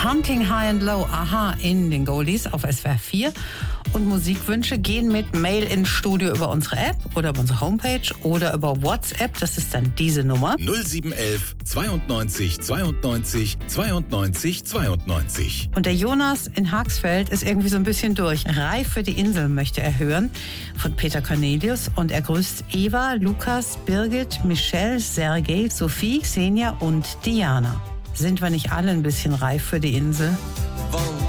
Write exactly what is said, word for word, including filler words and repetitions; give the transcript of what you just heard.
Hunting High and Low, aha, in den Goldies auf S W R vier. Und Musikwünsche gehen mit Mail ins Studio über unsere App oder über unsere Homepage oder über WhatsApp. Das ist dann diese Nummer. null sieben elf zweiundneunzig zweiundneunzig zweiundneunzig zweiundneunzig. Und der Jonas in Haxfeld ist irgendwie so ein bisschen durch. Reif für die Insel möchte er hören von Peter Cornelius. Und er grüßt Eva, Lukas, Birgit, Michelle, Sergej, Sophie, Xenia und Diana. Sind wir nicht alle ein bisschen reif für die Insel?